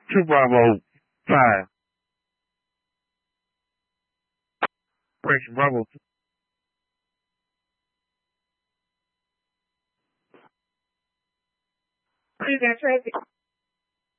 2 Bravo 5. Correction, Bravo. Is that traffic?